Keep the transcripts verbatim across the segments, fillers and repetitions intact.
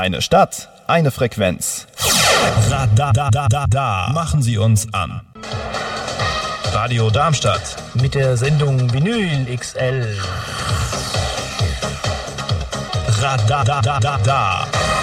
Eine Stadt, eine Frequenz. Radadadada. Machen Sie uns an. Radio Darmstadt. Mit der Sendung Vinyl X L. Radadadada.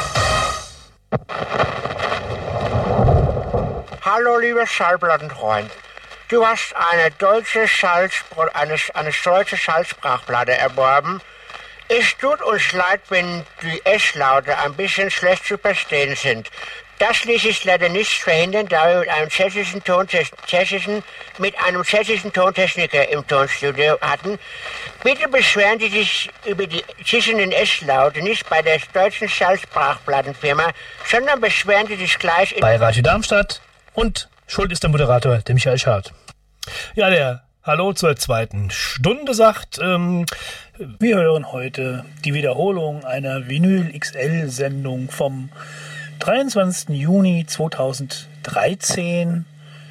Hallo, lieber Schallplattenfreund. Du hast eine deutsche Schallspr- eine, eine deutsche Schallsprachplatte erworben. Es tut uns leid, wenn die S-Laute ein bisschen schlecht zu verstehen sind. Das ließ sich leider nicht verhindern, da wir mit einem tschechischen, Tontech- tschechischen, mit einem tschechischen Tontechniker im Tonstudio hatten. Bitte beschweren Sie sich über die zischenden S-Laute nicht bei der deutschen Schallsprachplattenfirma, sondern beschweren Sie sich gleich in Bei Radio Darmstadt. Und schuld ist der Moderator, der Michael Schad. Ja, der Hallo zur zweiten Stunde sagt, ähm, wir hören heute die Wiederholung einer Vinyl X L-Sendung vom dreiundzwanzigsten Juni zweitausenddreizehn.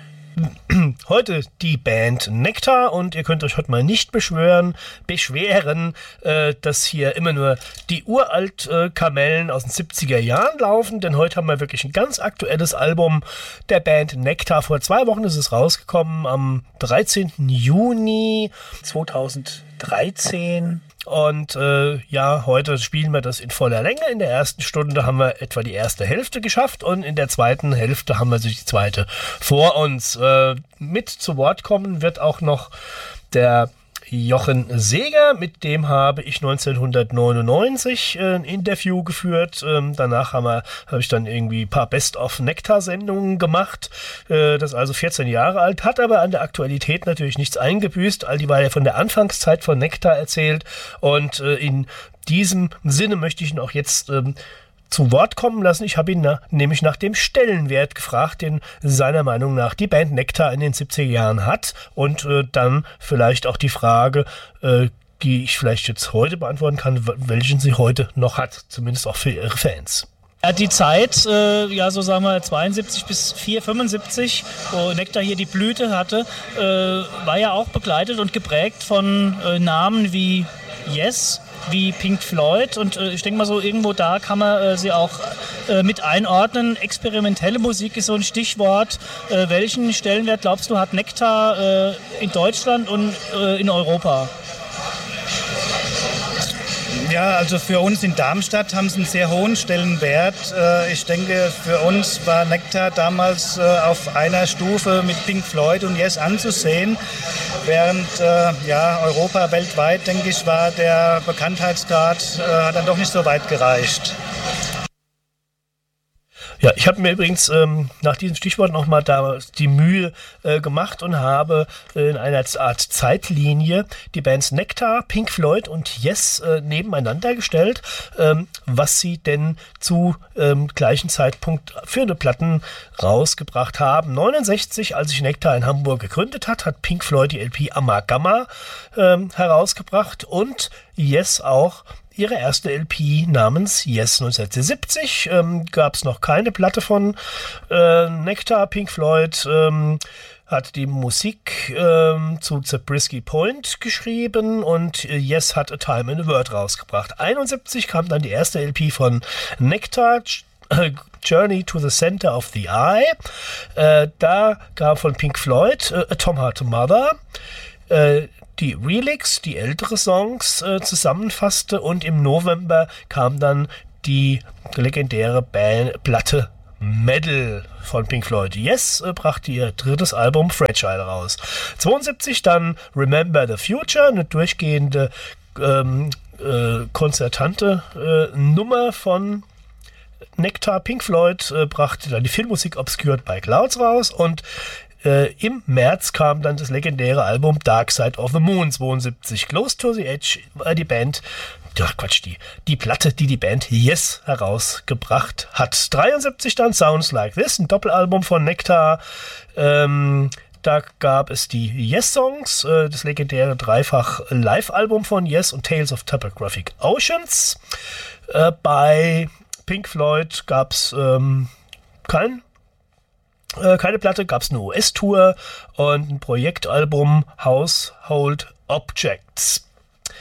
Heute die Band Nektar und ihr könnt euch heute mal nicht beschweren, beschweren, äh, dass hier immer nur die Uralt-Kamellen aus den siebziger Jahren laufen, denn heute haben wir wirklich ein ganz aktuelles Album der Band Nektar. Vor zwei Wochen ist es rausgekommen, am dreizehnten Juni zweitausenddreizehn. Und äh, ja, heute spielen wir das in voller Länge. In der ersten Stunde haben wir etwa die erste Hälfte geschafft und in der zweiten Hälfte haben wir die zweite vor uns. Äh, mit zu Wort kommen wird auch noch der Jochen Seeger, mit dem habe ich neunzehnhundertneunundneunzig äh, ein Interview geführt. Ähm, danach habe hab ich dann irgendwie ein paar Best-of-Nektar-Sendungen gemacht. Äh, das ist also vierzehn Jahre alt, hat aber an der Aktualität natürlich nichts eingebüßt. All die war ja von der Anfangszeit von Nektar erzählt und äh, in diesem Sinne möchte ich ihn auch jetzt ähm, zu Wort kommen lassen. Ich habe ihn na, nämlich nach dem Stellenwert gefragt, den seiner Meinung nach die Band Nektar in den siebziger Jahren hat und äh, dann vielleicht auch die Frage, äh, die ich vielleicht jetzt heute beantworten kann, welchen sie heute noch hat, zumindest auch für ihre Fans. Ja, die Zeit, äh, ja so sagen wir zweiundsiebzig bis vier fünfundsiebzig, wo Nektar hier die Blüte hatte, äh, war ja auch begleitet und geprägt von äh, Namen wie Yes, wie Pink Floyd und äh, ich denke mal so irgendwo da kann man äh, sie auch äh, mit einordnen. Experimentelle Musik ist so ein Stichwort. Äh, welchen Stellenwert glaubst du hat Nektar äh, in Deutschland und äh, in Europa? Ja, also für uns in Darmstadt haben sie einen sehr hohen Stellenwert. Ich denke, für uns war Nektar damals auf einer Stufe mit Pink Floyd und Yes anzusehen, während ja, Europa weltweit, denke ich, war der Bekanntheitsgrad hat dann doch nicht so weit gereicht. Ja, ich habe mir übrigens ähm, nach diesem Stichwort nochmal da die Mühe äh, gemacht und habe äh, in einer Art Zeitlinie die Bands Nektar, Pink Floyd und Yes äh, nebeneinander gestellt, ähm, was sie denn zu ähm, gleichen Zeitpunkt für eine Platten rausgebracht haben. neunundsechzig, als sich Nektar in Hamburg gegründet hat, hat Pink Floyd die L P Amalgama ähm, herausgebracht und Yes auch ihre erste L P namens Yes. neunzehnhundertsiebzig ähm, gab es noch keine Platte von äh, Nektar. Pink Floyd ähm, hat die Musik ähm, zu Zabriskie Point geschrieben und äh, Yes hat A Time in a Word rausgebracht. einundsiebzig kam dann die erste L P von Nektar, äh, Journey to the Center of the Eye. Äh, da gab von Pink Floyd äh, A Tom Heart Mother, äh, die Relics, die ältere Songs äh, zusammenfasste und im November kam dann die legendäre Band, Platte Metal von Pink Floyd. Yes äh, brachte ihr drittes Album Fragile raus. zweiundsiebzig dann Remember the Future, eine durchgehende ähm, äh, konzertante äh, Nummer von Nektar. Pink Floyd äh, brachte dann die Filmmusik Obscured by Clouds raus und Äh, im März kam dann das legendäre Album Dark Side of the Moon. zweiundsiebzig. Close to the Edge war die Band, ach Quatsch, die, die Platte, die die Band Yes herausgebracht hat. dreiundsiebzig dann Sounds Like This, ein Doppelalbum von Nektar. Ähm, da gab es die Yes-Songs, äh, das legendäre Dreifach-Live-Album von Yes und Tales of Topographic Oceans. Äh, bei Pink Floyd gab es ähm, kein Keine Platte, gab es eine U S-Tour und ein Projektalbum Household Objects.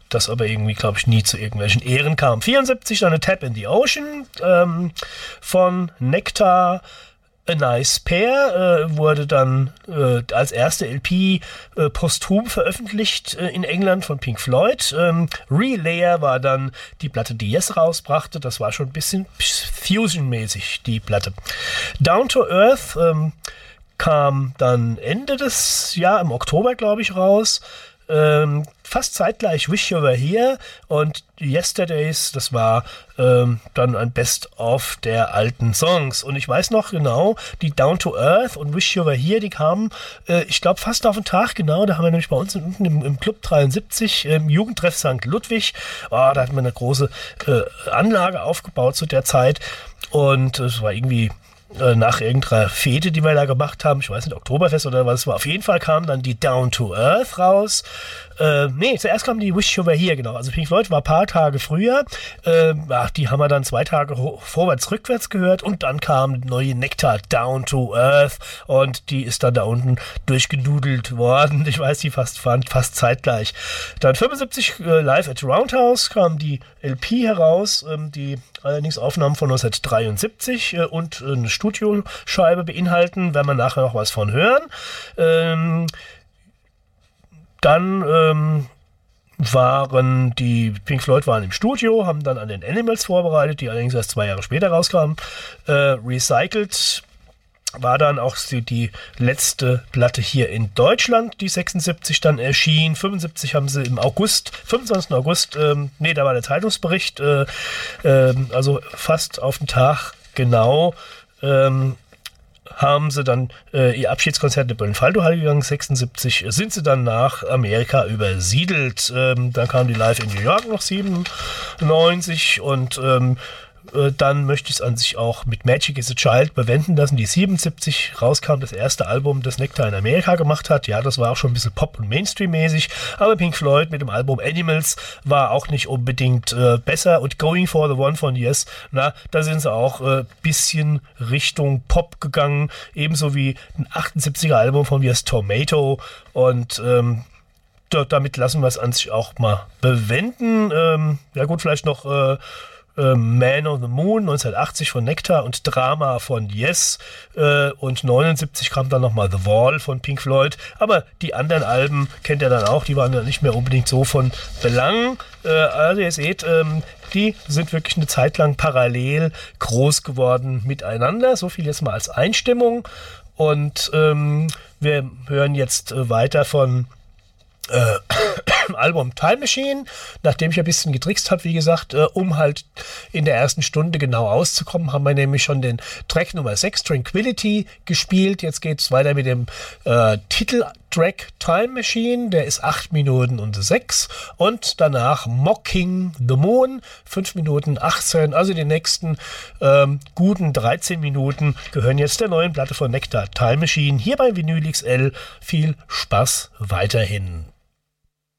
das aber irgendwie, glaube ich, nie zu irgendwelchen Ehren kam. vierundsiebzig dann eine Tap in the Ocean ähm, von Nektar. A Nice Pair äh, wurde dann äh, als erste L P äh, posthum veröffentlicht äh, in England von Pink Floyd. Ähm, Relayer war dann die Platte, die Yes rausbrachte. Das war schon ein bisschen Fusion-mäßig, die Platte. Down to Earth ähm, kam dann Ende des Jahres, im Oktober, glaube ich, raus. Ähm, fast zeitgleich Wish You Were Here und Yesterdays, das war ähm, dann ein Best-of der alten Songs. Und ich weiß noch genau, die Down to Earth und Wish You Were Here, die kamen, äh, ich glaube, fast auf den Tag genau. Da haben wir nämlich bei uns unten im, im Club dreiundsiebzig, im Jugendtreff Sankt Ludwig, oh, da hatten wir eine große äh, Anlage aufgebaut zu der Zeit. Und es war irgendwie nach irgendeiner Fete, die wir da gemacht haben, ich weiß nicht, Oktoberfest oder was es war. Auf jeden Fall kam dann die Down to Earth raus. Äh, nee, zuerst kam die Wish You Were Here, genau. Also Pink Floyd war ein paar Tage früher. Äh, ach, die haben wir dann zwei Tage vorwärts, rückwärts gehört und dann kam die neue Nektar Down to Earth und die ist dann da unten durchgenudelt worden. Ich weiß, die fast, fast zeitgleich. Dann fünfundsiebzig äh, Live at Roundhouse kam die L P heraus, ähm, die allerdings Aufnahmen von neunzehnhundertdreiundsiebzig äh, und äh, eine Studioscheibe beinhalten, werden wir nachher noch was von hören. Ähm, dann ähm, waren die Pink Floyd waren im Studio, haben dann an den Animals vorbereitet, die allerdings erst zwei Jahre später rauskamen. Äh, Recycled war dann auch die, die letzte Platte hier in Deutschland, die sechsundsiebzig dann erschien. fünfundsiebzig haben sie im August, fünfundzwanzigsten August, ähm, nee, da war der Zeitungsbericht, äh, äh, also fast auf den Tag genau, ähm, haben sie dann äh, ihr Abschiedskonzert in der Böllenfaldo-Halle gegangen. sechsundsiebzig sind sie dann nach Amerika übersiedelt. Ähm, dann kam die Live in New York noch siebenundneunzig und ähm, dann möchte ich es an sich auch mit Magic is a Child bewenden lassen, die siebenundsiebzig rauskam, das erste Album, das Nektar in Amerika gemacht hat. Ja, das war auch schon ein bisschen Pop- und Mainstream-mäßig, aber Pink Floyd mit dem Album Animals war auch nicht unbedingt äh, besser und Going for the One von Yes, na, da sind sie auch ein äh, bisschen Richtung Pop gegangen, ebenso wie ein achtundsiebziger Album von Yes, Tomato und ähm, damit lassen wir es an sich auch mal bewenden. Ähm, ja gut, vielleicht noch äh, Man on the Moon neunzehnhundertachtzig von Nektar und Drama von Yes äh, und neunundsiebzig kam dann nochmal The Wall von Pink Floyd, aber die anderen Alben kennt ihr dann auch, die waren dann nicht mehr unbedingt so von Belang. Äh, also ihr seht, ähm, die sind wirklich eine Zeit lang parallel groß geworden miteinander, so viel jetzt mal als Einstimmung und ähm, wir hören jetzt äh, weiter von Äh, Album Time Machine, nachdem ich ein bisschen getrickst habe, wie gesagt, äh, um halt in der ersten Stunde genau auszukommen, haben wir nämlich schon den Track Nummer sechs, Tranquility, gespielt. Jetzt geht es weiter mit dem äh, Titeltrack Time Machine, der ist acht Minuten und sechs und danach Mocking the Moon, fünf Minuten achtzehn, also die nächsten ähm, guten dreizehn Minuten gehören jetzt der neuen Platte von Nektar, Time Machine, hier bei Vinyl X L. Viel Spaß weiterhin.